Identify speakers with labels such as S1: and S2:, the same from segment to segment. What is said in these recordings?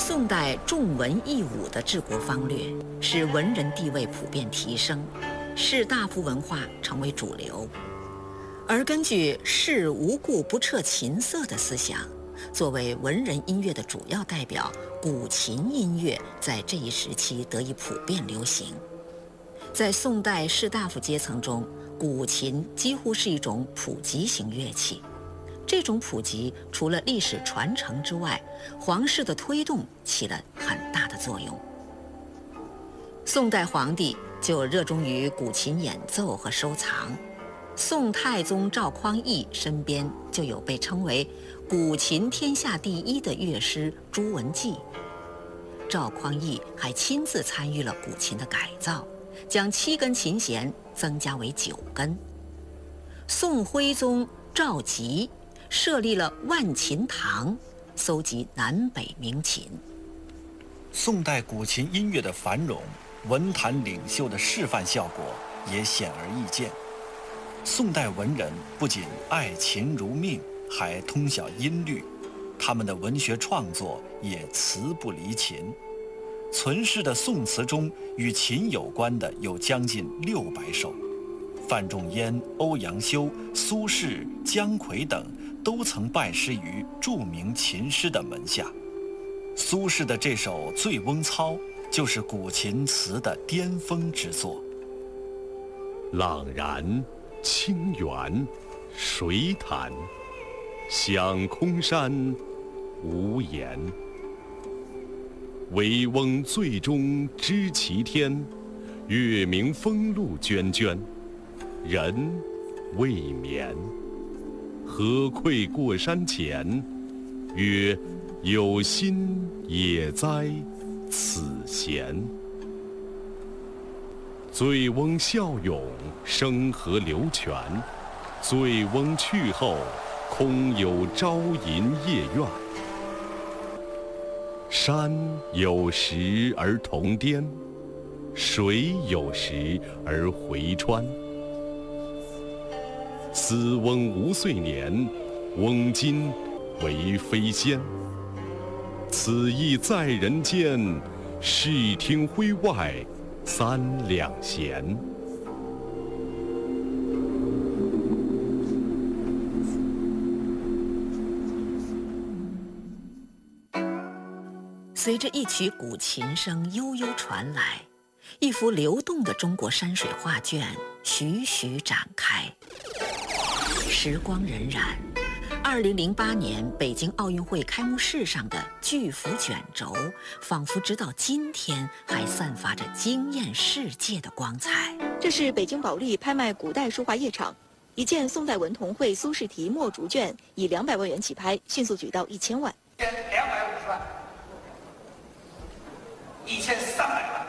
S1: 宋代重文抑武的治国方略，使文人地位普遍提升，士大夫文化成为主流。而根据士无故不彻琴瑟的思想，作为文人音乐的主要代表，古琴音乐在这一时期得以普遍流行。在宋代士大夫阶层中，古琴几乎是一种普及型乐器。这种普及除了历史传承之外，皇室的推动起了很大的作用。宋代皇帝就热衷于古琴演奏和收藏。宋太宗赵匡胤身边就有被称为古琴天下第一的乐师朱文纪。赵匡胤还亲自参与了古琴的改造，将7根琴弦增加为9根。宋徽宗赵佶设立了万琴堂，搜集南北名琴。
S2: 宋代古琴音乐的繁荣，文坛领袖的示范效果也显而易见。宋代文人不仅爱琴如命，还通晓音律，他们的文学创作也词不离琴。存世的宋词中与琴有关的有将近600首，范仲淹、欧阳修、苏轼、姜夔等都曾拜师于著名琴师的门下。苏轼的这首《醉翁操》就是古琴词的巅峰之作。
S3: 朗然清源水坦，响空山无言。惟翁醉中知其天，月明风露涓涓。人未眠，何愧过山前？曰：有心也哉此弦。醉翁笑咏，生河流泉。醉翁去后，空有朝吟夜怨。山有时而同巅，水有时而回川。斯翁无岁年，翁今为飞仙。此意在人间，视听徽外3两弦。
S1: 随着一曲古琴声悠悠传来，一幅流动的中国山水画卷徐徐展开。时光荏苒，2008年北京奥运会开幕式上的巨幅卷轴，仿佛直到今天还散发着惊艳世界的光彩。
S4: 这是北京保利拍卖古代书画夜场，一件宋代文同会苏轼题墨竹卷以200万元起拍，迅速举到1000万。
S5: 250万，1300万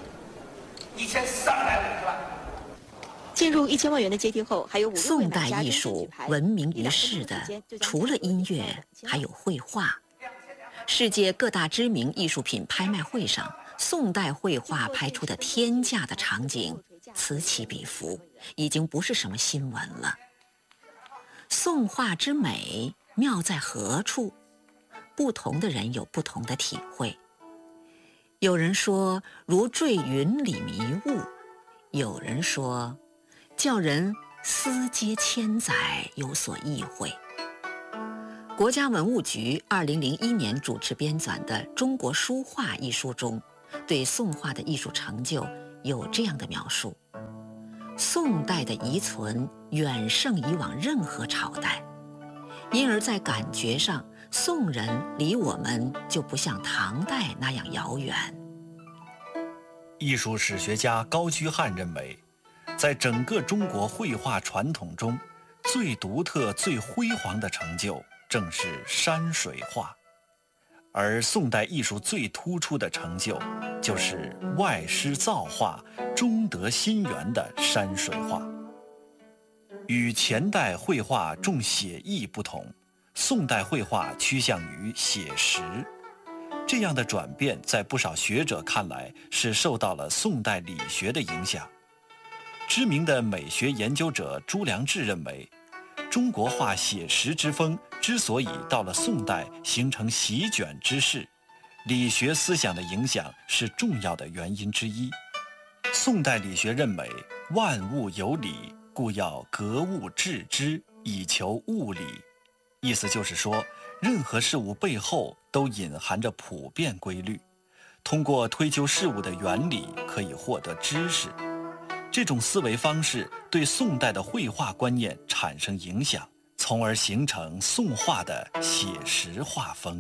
S5: ，1350万。
S4: 进入1000万元的阶梯后，还有5个
S1: 宋代艺术闻名于世的，除了音乐，还有绘画。世界各大知名艺术品拍卖会上，宋代绘画拍出的天价的场景此起彼伏，已经不是什么新闻了。宋画之美妙在何处？不同的人有不同的体会。有人说如坠云里迷雾，有人说叫人思接千载有所意会。国家文物局2001年主持编纂的《中国书画》一书中，对宋画的艺术成就有这样的描述：宋代的遗存远胜以往任何朝代，因而在感觉上，宋人离我们就不像唐代那样遥远。
S2: 艺术史学家高居翰认为，在整个中国绘画传统中，最独特、最辉煌的成就正是山水画，而宋代艺术最突出的成就，就是外施造化、中得心源的山水画。与前代绘画重写意不同，宋代绘画趋向于写实。这样的转变在不少学者看来是受到了宋代理学的影响。知名的美学研究者朱良志认为，中国画写实之风之所以到了宋代形成席卷之势， 理学思想的影响是重要的原因之一。宋代理学认为，万物有理，故要格物致知，以求物理。意思就是说，任何事物背后都隐含着普遍规律，通过推究事物的原理，可以获得知识。这种思维方式对宋代的绘画观念产生影响，从而形成宋画的写实画风。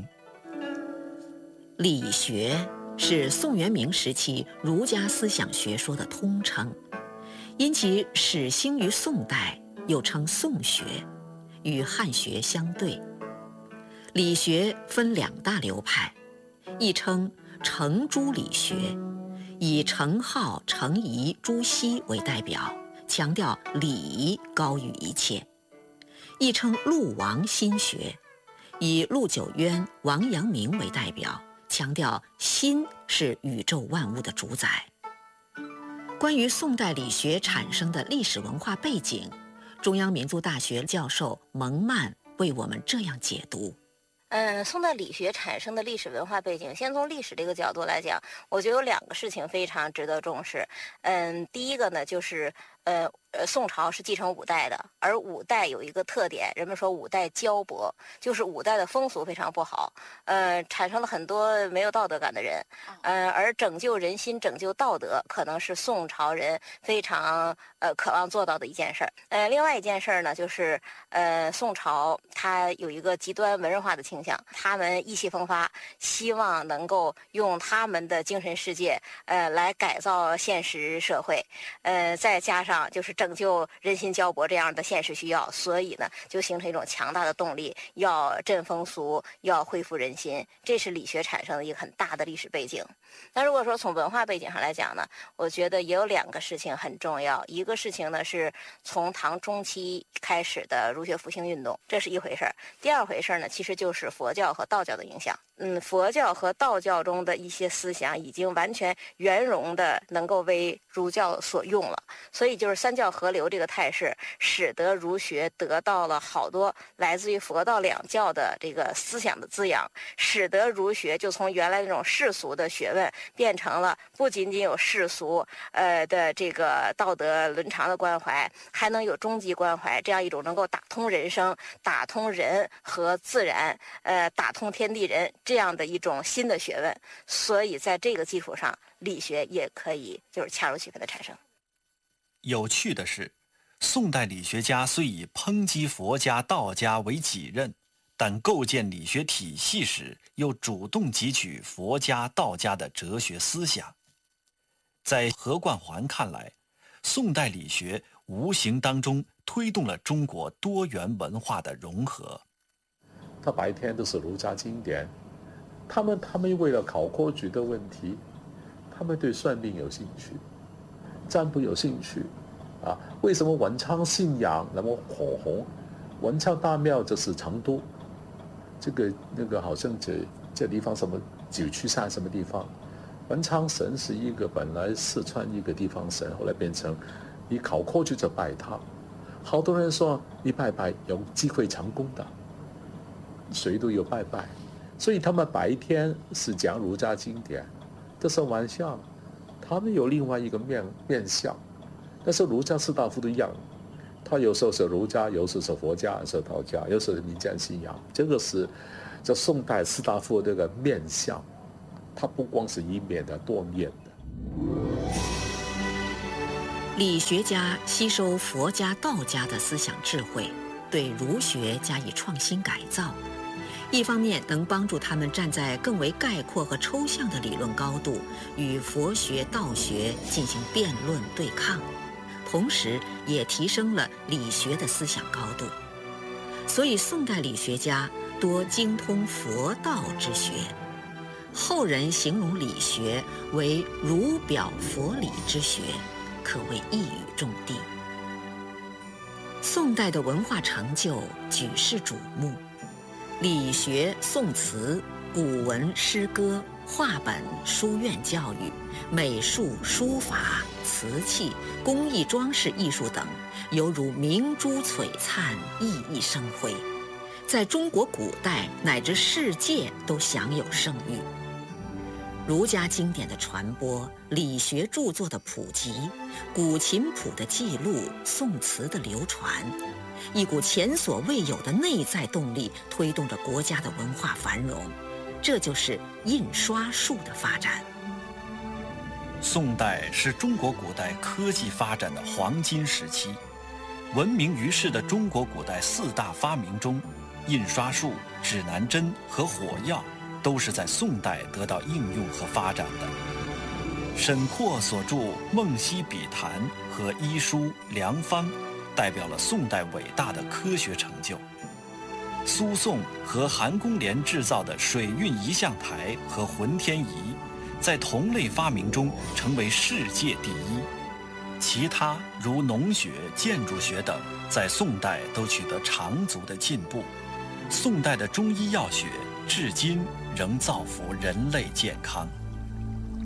S1: 理学是宋元明时期儒家思想学说的通称，因其始兴于宋代，又称宋学，与汉学相对。理学分2大流派，一称程朱理学，以程颢、程颐、朱熹为代表，强调理高于一切；一称陆王心学，以陆九渊、王阳明为代表，强调心是宇宙万物的主宰。关于宋代理学产生的历史文化背景，中央民族大学教授蒙曼为我们这样解读。
S6: 宋代理学产生的历史文化背景，先从历史这个角度来讲，我觉得有2个事情非常值得重视。第一个呢，就是宋朝是继承五代的，而五代有一个特点，人们说五代骄薄，就是五代的风俗非常不好，产生了很多没有道德感的人，而拯救人心、拯救道德，可能是宋朝人非常渴望做到的一件事儿。另外一件事儿呢，就是宋朝它有一个极端文人化的倾向，他们意气风发，希望能够用他们的精神世界来改造现实社会，再加上就是拯救人心骄薄这样的现实需要，所以呢就形成一种强大的动力，要振风俗，要恢复人心，这是理学产生的一个很大的历史背景。那如果说从文化背景上来讲呢，我觉得也有2个事情很重要。一个事情呢是从唐中期开始的儒学复兴运动，这是一回事儿。第2回事呢，其实就是佛教和道教的影响。佛教和道教中的一些思想已经完全圆融的能够为儒教所用了，所以就是三教合流这个态势，使得儒学得到了好多来自于佛道2教的这个思想的滋养，使得儒学就从原来那种世俗的学问变成了不仅仅有世俗的这个道德伦常的关怀，还能有终极关怀，这样一种能够打通人生、打通人和自然、打通天地人这样的一种新的学问。所以在这个基础上，理学也可以就是恰如其分的产生。
S2: 有趣的是，宋代理学家虽以抨击佛家、道家为己任，但构建理学体系时又主动汲取佛家、道家的哲学思想。在何冠环看来，宋代理学无形当中推动了中国多元文化的融合。
S7: 他白天都是儒家经典，他们为了考科举的问题，他们对算命有兴趣，占卜有兴趣啊。为什么文昌信仰那么火红？文昌大庙就是成都，那个好像这地方什么九曲山什么地方，文昌神是一个本来四川一个地方神，后来变成你考科举就拜他。好多人说你拜拜有机会成功的，谁都有拜拜。所以他们白天是讲儒家经典，这是玩笑，他们有另外一个面相。但是儒家士大夫都一样，他有时候是儒家，有时候是佛家，有时候道家，有时候是民间信仰。这个是这宋代士大夫这个面相，它不光是一面的，多面的。
S1: 理学家吸收佛家、道家的思想智慧，对儒学加以创新改造，一方面能帮助他们站在更为概括和抽象的理论高度，与佛学、道学进行辩论对抗，同时也提升了理学的思想高度。所以宋代理学家多精通佛道之学，后人形容理学为儒表佛理之学，可谓一语中的。宋代的文化成就举世瞩目，理学、宋词、古文、诗歌、话本、书院教育、美术、书法、瓷器、工艺装饰艺术等，犹如明珠璀璨，熠熠生辉，在中国古代乃至世界都享有盛誉。 儒家经典的传播、理学著作的普及、古琴谱的记录、宋词的流传，一股前所未有的内在动力推动着国家的文化繁荣，这就是印刷术的发展。
S2: 宋代是中国古代科技发展的黄金时期，闻名于世的中国古代4大发明中，印刷术、指南针和火药都是在宋代得到应用和发展的。沈括所著《梦溪笔谈》和《医书·良方》代表了宋代伟大的科学成就。苏颂和韩公廉制造的水运仪象台和浑天仪，在同类发明中成为世界第一。其他如农学、建筑学等，在宋代都取得长足的进步。宋代的中医药学至今仍造福人类健康。